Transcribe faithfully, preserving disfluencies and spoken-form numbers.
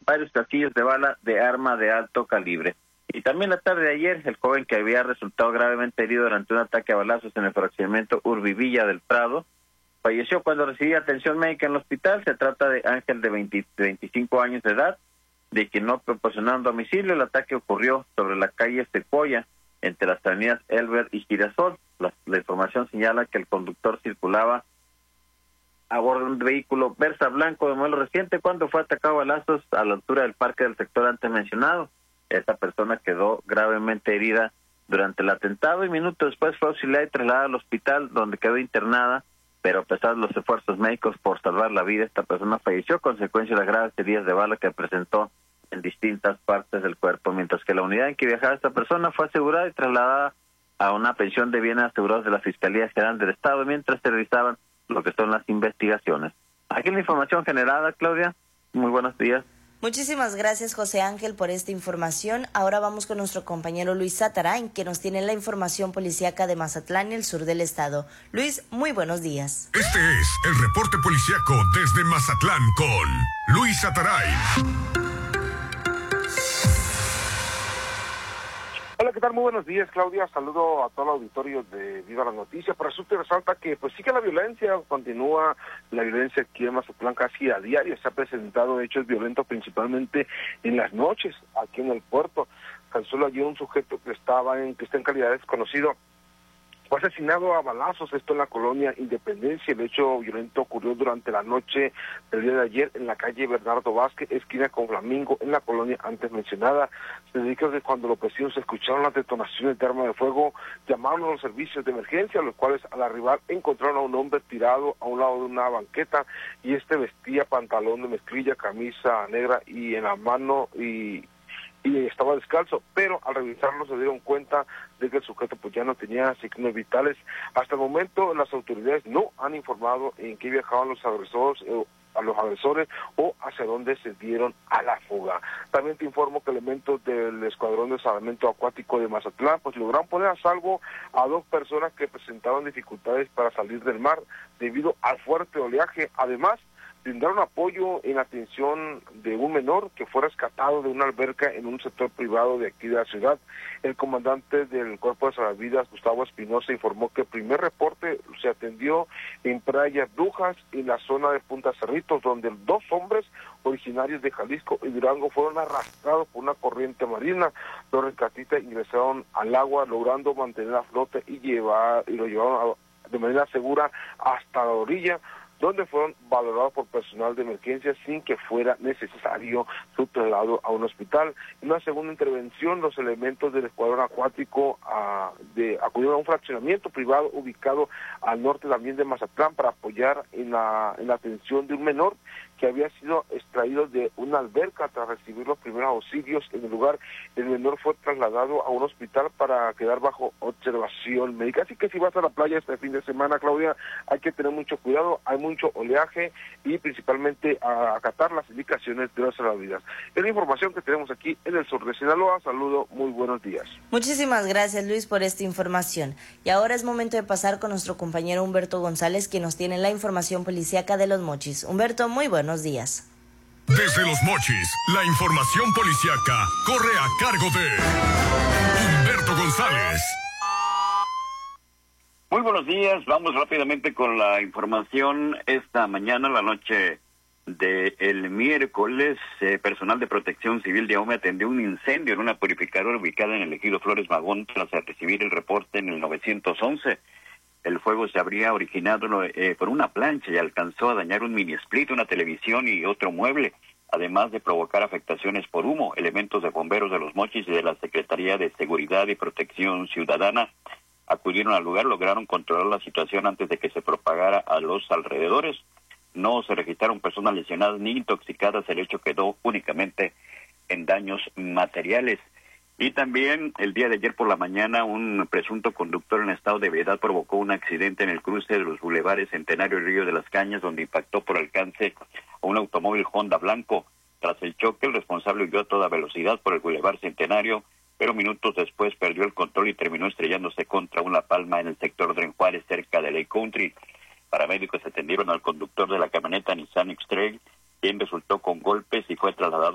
varios casquillos de bala de arma de alto calibre. Y también la tarde de ayer, el joven que había resultado gravemente herido durante un ataque a balazos en el fraccionamiento Urbivilla del Prado, falleció cuando recibía atención médica en el hospital. Se trata de Ángel, de veinte, veinticinco años de edad, de quien no proporcionaron domicilio. El ataque ocurrió sobre la calle Secoya, entre las avenidas Elber y Girasol. La, la información señala que el conductor circulaba a bordo de un vehículo Versa blanco de modelo reciente cuando fue atacado a balazos a la altura del parque del sector antes mencionado. Esta persona quedó gravemente herida durante el atentado y minutos después fue auxiliada y trasladada al hospital, donde quedó internada, pero a pesar de los esfuerzos médicos por salvar la vida, esta persona falleció a consecuencia de las graves heridas de bala que presentó en distintas partes del cuerpo, mientras que la unidad en que viajaba esta persona fue asegurada y trasladada a una pensión de bienes asegurados de la Fiscalía General del Estado, mientras se realizaban lo que son las investigaciones. Aquí la información generada, Claudia. Muy buenos días. Muchísimas gracias, José Ángel, por esta información. Ahora vamos con nuestro compañero Luis Satarain, que nos tiene la información policíaca de Mazatlán y el sur del estado. Luis, muy buenos días. Este es el reporte policíaco desde Mazatlán con Luis Satarain. Hola, ¿qué tal? Muy buenos días, Claudia. Saludo a todo el auditorio de Viva la Noticia. Por resulta y resalta que pues sigue la violencia, continúa la violencia aquí en Mazatlán casi a diario. Se ha presentado hechos violentos principalmente en las noches, aquí en el puerto. Tan solo allí un sujeto que estaba en, que está en calidad de desconocido fue asesinado a balazos, esto en la colonia Independencia. El hecho violento ocurrió durante la noche del día de ayer en la calle Bernardo Vázquez, esquina con Flamingo, en la colonia antes mencionada. Se dedica que cuando los vecinos escucharon las detonaciones de arma de fuego, llamaron a los servicios de emergencia, los cuales al arribar encontraron a un hombre tirado a un lado de una banqueta, y este vestía pantalón de mezclilla, camisa negra y en la mano y... y estaba descalzo, pero al revisarlo se dieron cuenta de que el sujeto pues ya no tenía signos vitales. Hasta el momento las autoridades no han informado en qué viajaban los agresores, eh, a los agresores o hacia dónde se dieron a la fuga. También te informo que elementos del Escuadrón de Salvamento Acuático de Mazatlán pues lograron poner a salvo a dos personas que presentaban dificultades para salir del mar debido al fuerte oleaje. Además, brindaron apoyo en la atención de un menor que fue rescatado de una alberca en un sector privado de aquí de la ciudad. El comandante del Cuerpo de Salvavidas, Gustavo Espinosa, informó que el primer reporte se atendió en Playa Brujas, en la zona de Punta Cerritos, donde dos hombres originarios de Jalisco y Durango fueron arrastrados por una corriente marina. Los rescatistas ingresaron al agua, logrando mantener a flote y llevar y lo llevaron a, de manera segura hasta la orilla, donde fueron valorados por personal de emergencia sin que fuera necesario su traslado a un hospital. En una segunda intervención, los elementos del Escuadrón Acuático uh, de, acudieron a un fraccionamiento privado ubicado al norte también de Mazatlán para apoyar en la, en la atención de un menor que había sido extraído de una alberca tras recibir los primeros auxilios en el lugar. El menor fue trasladado a un hospital para quedar bajo observación médica. Así que si vas a la playa este fin de semana, Claudia, hay que tener mucho cuidado, hay mucho oleaje y principalmente a acatar las indicaciones de los salvavidas. Es la información que tenemos aquí en el sur de Sinaloa. Saludo, muy buenos días. Muchísimas gracias, Luis, por esta información. Y ahora es momento de pasar con nuestro compañero Humberto González, quien nos tiene la información policíaca de Los Mochis. Humberto, muy buenos días. Desde Los Mochis, la información policíaca corre a cargo de Humberto González. Muy buenos días, vamos rápidamente con la información. Esta mañana, la noche del miércoles, eh, personal de Protección Civil de Ahome atendió un incendio en una purificadora ubicada en el ejido Flores Magón tras recibir el reporte en el nueve once. El fuego se habría originado eh, por una plancha y alcanzó a dañar un mini split, una televisión y otro mueble, además de provocar afectaciones por humo. Elementos de bomberos de Los Mochis y de la Secretaría de Seguridad y Protección Ciudadana acudieron al lugar, lograron controlar la situación antes de que se propagara a los alrededores. No se registraron personas lesionadas ni intoxicadas, el hecho quedó únicamente en daños materiales. Y también el día de ayer por la mañana un presunto conductor en estado de ebriedad provocó un accidente en el cruce de los bulevares Centenario y Río de las Cañas, donde impactó por alcance a un automóvil Honda blanco. Tras el choque, el responsable huyó a toda velocidad por el bulevar Centenario, pero minutos después perdió el control y terminó estrellándose contra una palma en el sector de Juárez, cerca de Lake Country. Paramédicos atendieron al conductor de la camioneta Nissan X-Trail, quien resultó con golpes y fue trasladado